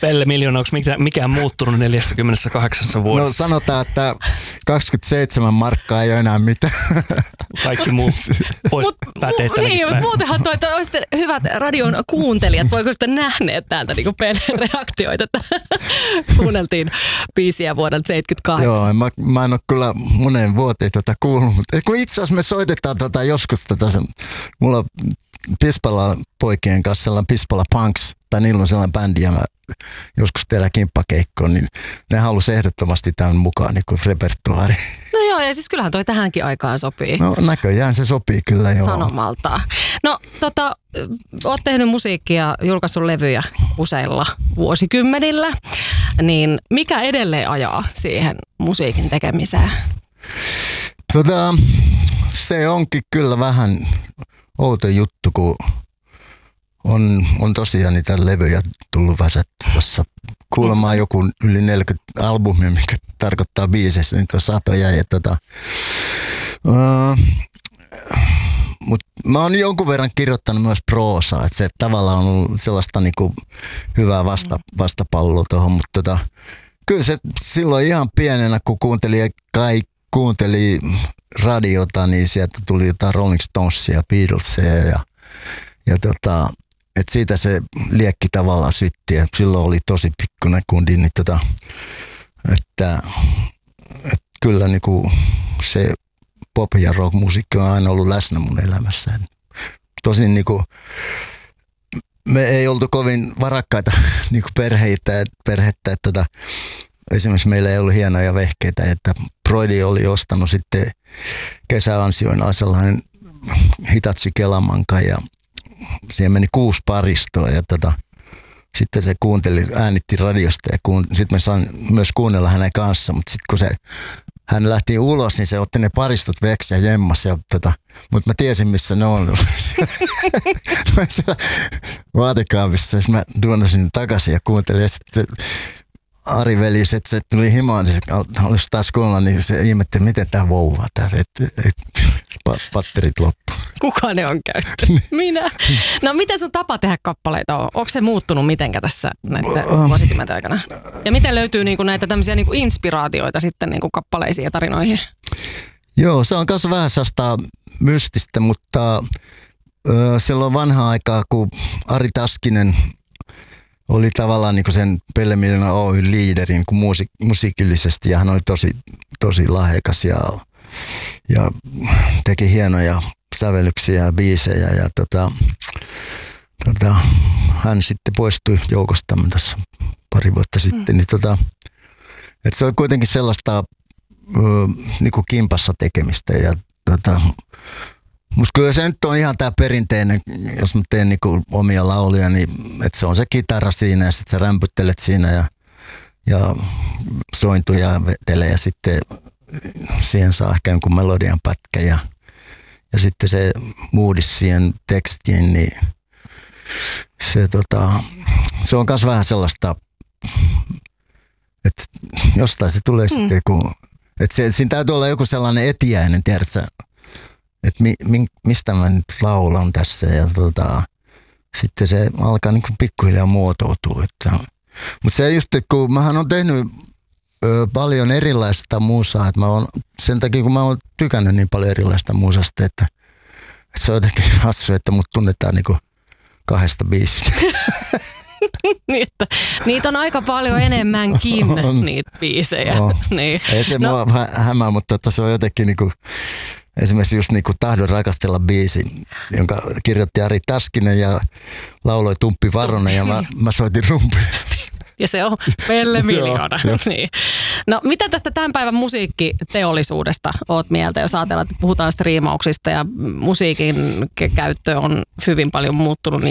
Pelle Miljoona, onko mikään muuttunut 48 vuodessa? No sanotaan, että 27 markkaa ei ole enää mitään. Kaikki muu pois päteitä. Niin, mutta muutenhan että olisitte hyvät radion kuuntelijat, voiko sitten nähneet täältä niin Pellen reaktioita, että kuunneltiin biisiä vuodelta 78. Joo, mä en ole kyllä moneen vuoteen kuullut, mutta kun itse asiassa me soitetaan joskus mulla on Pispala poikien kanssa sellainen Pispala Punks, tai niillä on sellainen bändi, ja mä joskus tehdään kimppakeikkoon, niin ne halusi ehdottomasti tämän mukaan niin kuin repertuaari. No joo, ja siis kyllähän toi tähänkin aikaan sopii. No näköjään se sopii kyllä joo. Sanomalta. No oot tehnyt musiikkia, julkaissut levyjä useilla vuosikymmenillä, niin mikä edelleen ajaa siihen musiikin tekemiseen? Se onkin kyllä vähän outo juttu, kun on tosiaan niitä levyjä tullut väsättyvässä. Kuulemaan joku yli 40 albumia, mikä tarkoittaa biiseissä, niitä on satoja. Mutta mä oon jonkun verran kirjoittanut myös proosaa, että se tavallaan on ollut sellaista niinku hyvää vastapalloa tuohon, mutta kyllä se silloin ihan pienenä, kun kuunteli radiota, niin sieltä tuli jotain Rolling Stonesia, Beatlesia ja et siitä se liekki tavallaan sytti. Ja silloin oli tosi pikkuinen kundi, niin että kyllä niinku se pop- ja rock-musiikki on aina ollut läsnä mun elämässä. Tosin niinku me ei oltu kovin varakkaita niinku perhettä, että esimerkiksi meillä ei ollut hienoja vehkeitä, että Broidi oli ostanut sitten kesäansioina sellainen Hitachi Kelamanka ja siihen meni 6 paristoa ja sitten se äänitti radiosta ja sitten me saan myös kuunnella hänen kanssa, mutta sitten kun hän lähti ulos, niin se otti ne paristot veksi ja jemmas. Mutta mä tiesin, missä ne on. Mä siellä vaatekaapissa, jos mä duonasin takaisin ja kuuntelin. Ja sitten Ari velis, että se tuli himaan, niin se halusi taas kuulla, niin se ihmetteli, miten tämä vouvaa täällä, että patterit loppu. Kuka ne on käyttänyt? Minä. No miten sun tapa tehdä kappaleita on? Onko se muuttunut mitenkä tässä näiden vuosikymmenten aikana? Ja miten löytyy niinku näitä tämmöisiä niinku inspiraatioita sitten niinku kappaleisiin ja tarinoihin? Joo, se on myös vähän sellaista mystistä, mutta silloin vanhaa aikaa, kun Ari Taskinen oli tavallaan niin kuin sen Pelle Miljoona Oyn liideri niin kuin musiikillisesti ja hän oli tosi lahjakas ja teki hienoja sävellyksiä ja biisejä ja hän sitten poistui joukostamme tässä pari vuotta sitten. Niin että se oli kuitenkin sellaista niin kuin kimpassa tekemistä ja mutta kyllä se nyt on ihan tämä perinteinen, jos mä teen niinku omia lauluja, niin että se on se kitara siinä ja sitten sä rämpyttelet siinä ja sointuja vetelee ja sitten siihen saa ehkä jonkun melodian pätkä ja sitten se moodis siihen tekstiin, niin se on myös vähän sellaista, että jostain se tulee sitten, että siinä täytyy olla joku sellainen etiäinen, tiedätkö, että mistä mä nyt laulan tässä ja sitten se alkaa niin kuin pikkuhiljaa muotoutua. Mutta se just, että kun mähän on tehnyt paljon erilaista musaa, että sen takia kun mä oon tykännyt niin paljon erilaista musasta, että se on jotenkin hassu, että mut tunnetaan niin kuin 2 biisistä. Niin, että niitä on aika paljon enemmänkin, niitä biisejä. Niin. Ei se mua hämää, mutta se on jotenkin niinku, esimerkiksi just niinku Tahdon rakastella biisi, jonka kirjoitti Ari Taskinen ja lauloi Tumppi Varonen ja mä soitin rumpuja. Ja se on Pelle Miljoona. Niin. No mitä tästä tämän päivän musiikkiteollisuudesta oot mieltä, jos ajatellaan, että puhutaan striimauksista ja musiikin käyttö on hyvin paljon muuttunut niin